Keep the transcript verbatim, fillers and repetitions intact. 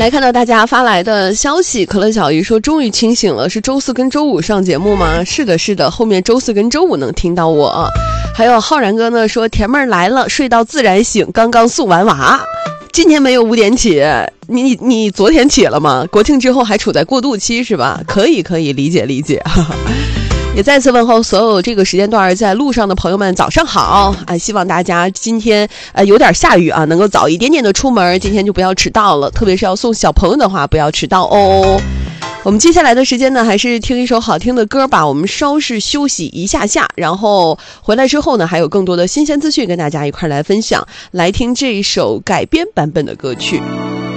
来看到大家发来的消息，可乐小姨说终于清醒了，是周四跟周五上节目吗？是的是的，后面周四跟周五能听到我。还有浩然哥呢说甜妹儿来了，睡到自然醒，刚刚送完娃。今天没有五点起，你你你昨天起了吗？国庆之后还处在过渡期是吧？可以可以理解理解。也再次问候所有这个时间段在路上的朋友们，早上好啊！希望大家今天呃有点下雨啊，能够早一点点的出门，今天就不要迟到了，特别是要送小朋友的话，不要迟到哦。我们接下来的时间呢，还是听一首好听的歌吧，我们稍事休息一下下，然后回来之后呢，还有更多的新鲜资讯跟大家一块来分享，来听这一首改编版本的歌曲。